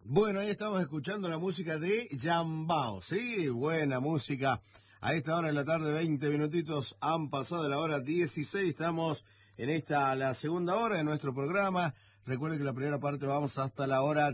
Bueno, ahí estamos escuchando la música de Yambao, sí, buena música. A esta hora de la tarde, 20 minutitos han pasado de la hora 16, estamos en la segunda hora de nuestro programa. Recuerde que la primera parte vamos hasta la hora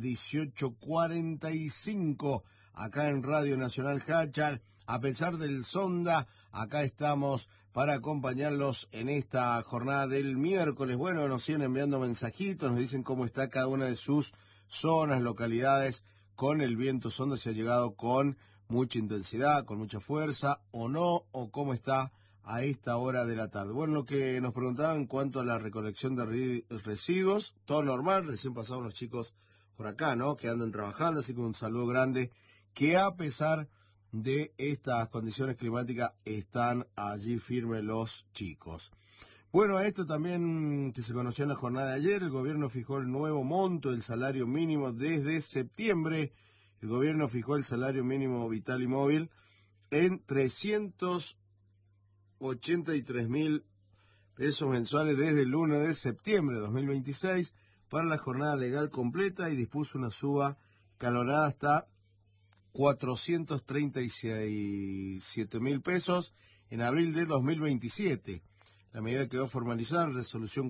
18:45, acá en Radio Nacional Hachal. A pesar del sonda, acá estamos para acompañarlos en esta jornada del miércoles. Bueno, nos siguen enviando mensajitos, nos dicen cómo está cada una de sus zonas, localidades, con el viento sonda, si ha llegado con mucha intensidad, con mucha fuerza o no, o cómo está a esta hora de la tarde. Bueno, lo que nos preguntaban en cuanto a la recolección de residuos, todo normal, recién pasaron los chicos por acá, ¿no?, que andan trabajando, así que un saludo grande, que a pesar de estas condiciones climáticas están allí firmes los chicos. Bueno, a esto también que se conoció en la jornada de ayer, el gobierno fijó el nuevo monto del salario mínimo desde septiembre. El gobierno fijó el salario mínimo vital y móvil en 383.000 pesos mensuales desde el 1 de septiembre de 2026 para la jornada legal completa y dispuso una suba escalonada hasta 437.000 pesos en abril de 2027. La medida quedó formalizada en Resolución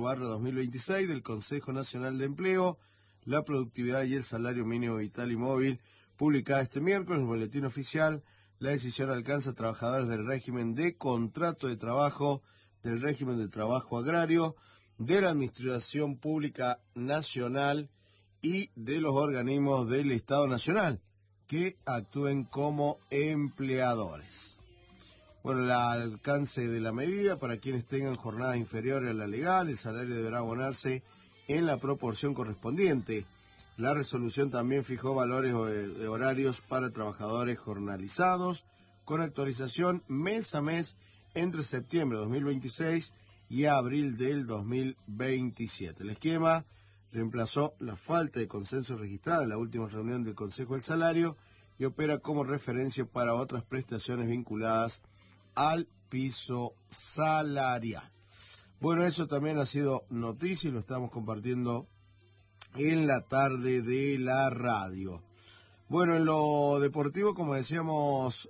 4/2026 del Consejo Nacional de Empleo, la Productividad y el Salario Mínimo Vital y Móvil, publicada este miércoles en el Boletín Oficial. La decisión alcanza a trabajadores del régimen de contrato de trabajo, del régimen de trabajo agrario, de la Administración Pública Nacional y de los organismos del Estado Nacional que actúen como empleadores. Bueno, el alcance de la medida: para quienes tengan jornadas inferiores a la legal, el salario deberá abonarse en la proporción correspondiente. La resolución también fijó valores de horarios para trabajadores jornalizados, con actualización mes a mes entre septiembre de 2026 y abril del 2027. El esquema reemplazó la falta de consenso registrada en la última reunión del Consejo del Salario y opera como referencia para otras prestaciones vinculadas al piso salarial. Bueno, eso también ha sido noticia y lo estamos compartiendo en la tarde de la radio. Bueno, en lo deportivo, como decíamos,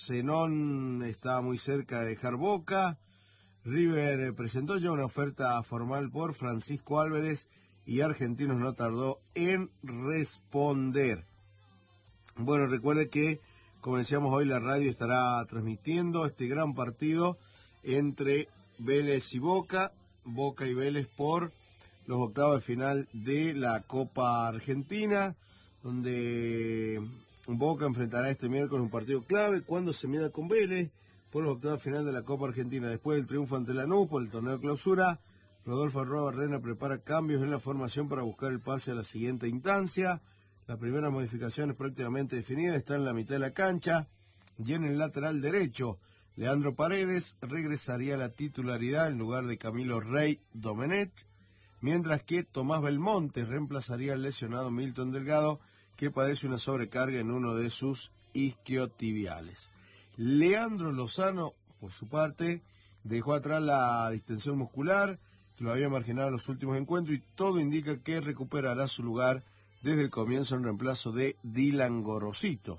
Zenón está muy cerca de dejar Boca. River presentó ya una oferta formal por Francisco Álvarez y Argentinos no tardó en responder. Bueno, recuerde que, como decíamos, hoy la radio estará transmitiendo este gran partido entre Vélez y Boca y Vélez por los octavos de final de la Copa Argentina, donde Boca enfrentará este miércoles un partido clave cuando se mida con Vélez por los octavos de final de la Copa Argentina. Después del triunfo ante Lanús por el torneo de clausura, Rodolfo Arruabarrena prepara cambios en la formación para buscar el pase a la siguiente instancia. La primera modificación es prácticamente definida, está en la mitad de la cancha y en el lateral derecho. Leandro Paredes regresaría a la titularidad en lugar de Camilo Rey Domenech, mientras que Tomás Belmonte reemplazaría al lesionado Milton Delgado, que padece una sobrecarga en uno de sus isquiotibiales. Leandro Lozano, por su parte, dejó atrás la distensión muscular que lo había marginado en los últimos encuentros y todo indica que recuperará su lugar desde el comienzo en reemplazo de Dylan Gorosito.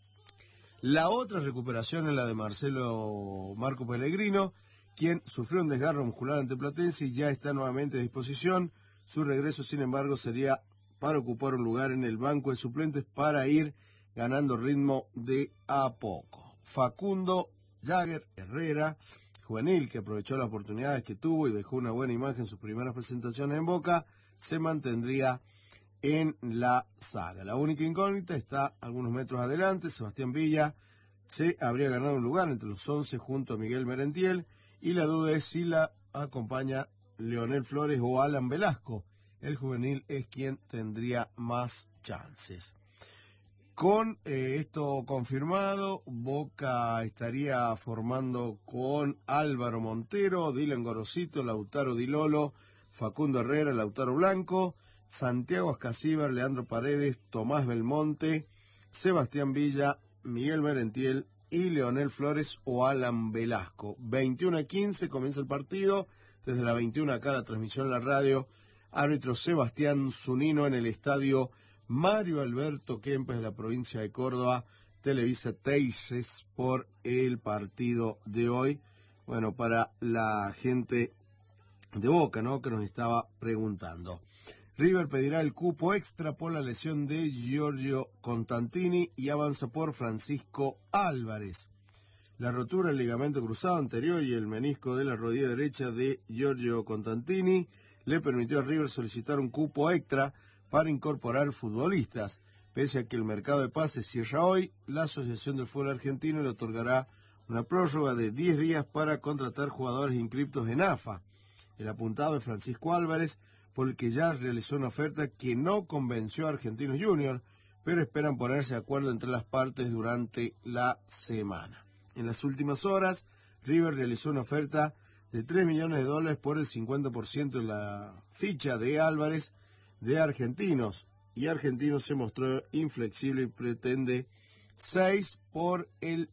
La otra recuperación es la de Marco Pellegrino, quien sufrió un desgarro muscular ante Platense y ya está nuevamente a disposición. Su regreso, sin embargo, sería para ocupar un lugar en el banco de suplentes para ir ganando ritmo de a poco. Facundo Jagger Herrera, juvenil que aprovechó las oportunidades que tuvo y dejó una buena imagen en sus primeras presentaciones en Boca, se mantendría en la saga. La única incógnita está algunos metros adelante. Sebastián Villa se habría ganado un lugar entre los 11 junto a Miguel Merentiel y la duda es si la acompaña Leonel Flores o Alan Velasco. El juvenil es quien tendría más chances. Con esto confirmado, Boca estaría formando con Álvaro Montero, Dylan Gorosito, Lautaro Di Lolo, Facundo Herrera, Lautaro Blanco, Santiago Ascasíbar, Leandro Paredes, Tomás Belmonte, Sebastián Villa, Miguel Merentiel y Leonel Flores o Alan Velasco. 21:15 comienza el partido. Desde la 21 acá la transmisión en la radio. Árbitro Sebastián Zunino en el estadio Mario Alberto Kempes de la provincia de Córdoba, televisa Teises por el partido de hoy. Bueno, para la gente de Boca, ¿no?, que nos estaba preguntando. River pedirá el cupo extra por la lesión de Giorgio Constantini y avanza por Francisco Álvarez. La rotura del ligamento cruzado anterior y el menisco de la rodilla derecha de Giorgio Constantini le permitió a River solicitar un cupo extra para incorporar futbolistas. Pese a que el mercado de pases cierra hoy, la Asociación del Fútbol Argentino le otorgará una prórroga de 10 días para contratar jugadores inscriptos en AFA. El apuntado es Francisco Álvarez, por el que ya realizó una oferta que no convenció a Argentinos Juniors, pero esperan ponerse de acuerdo entre las partes durante la semana. En las últimas horas, River realizó una oferta de $3 millones por el 50% de la ficha de Álvarez de Argentinos, y Argentinos se mostró inflexible y pretende 6 por el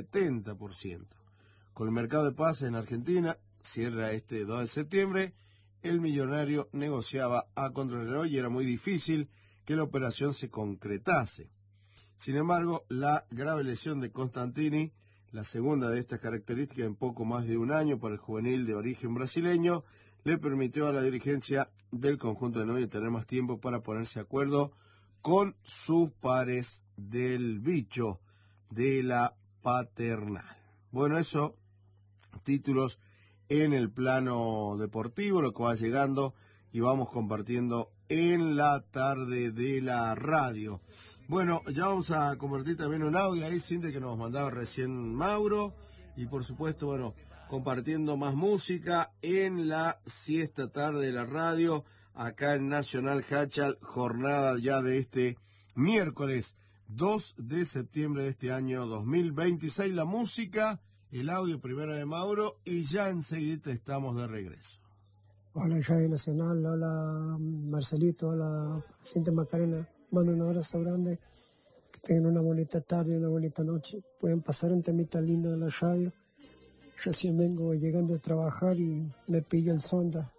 70%. Con el mercado de pases en Argentina, cierra este 2 de septiembre, el millonario negociaba a contrarreloj y era muy difícil que la operación se concretase. Sin embargo, la grave lesión de Constantini, la segunda de estas características en poco más de un año para el juvenil de origen brasileño, le permitió a la dirigencia del conjunto de Novia tener más tiempo para ponerse de acuerdo con sus pares del bicho de la paternal. Bueno, eso, títulos en el plano deportivo, lo que va llegando y vamos compartiendo en la tarde de la radio. Bueno, ya vamos a compartir también un audio ahí, Cintia, que nos mandaba recién Mauro, y por supuesto, bueno, compartiendo más música en la siesta tarde de la radio, acá en Nacional Hachal, jornada ya de este miércoles 2 de septiembre de este año 2026. La música, el audio primero de Mauro, y ya enseguida estamos de regreso. Hola, Radio Nacional, hola Marcelito, hola Cintia Macarena, mando un abrazo grande, que tengan una bonita tarde, una bonita noche, pueden pasar un temita lindo en la radio. Yo recién vengo llegando a trabajar y me pillo el sonda,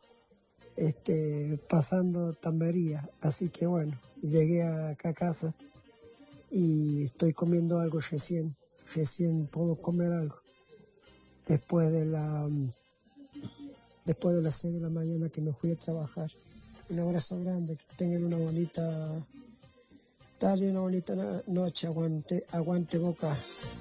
pasando Tambería, así que bueno, llegué acá a casa y estoy comiendo algo recién puedo comer algo, después de las 6 de la mañana que me fui a trabajar. Un abrazo grande, que tengan una bonita tarde, una bonita noche, aguante Boca.